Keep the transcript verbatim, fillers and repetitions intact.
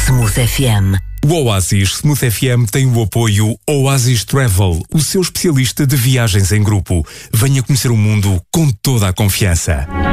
Smooth F M. O Oasis Smooth F M tem o apoio Oasis Travel, o seu especialista de viagens em grupo. Venha conhecer o mundo com toda a confiança.